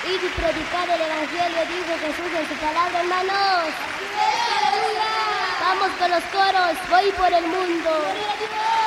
Ir y predicar el Evangelio, dijo Jesús en su palabra, hermanos. Vamos con los coros, voy por el mundo.